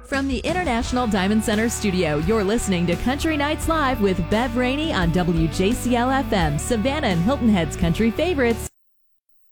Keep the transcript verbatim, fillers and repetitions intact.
From the International Diamond Center studio, you're listening to Country Nights Live with Bev Rainey on W J C L F M, Savannah and Hilton Head's country favorites.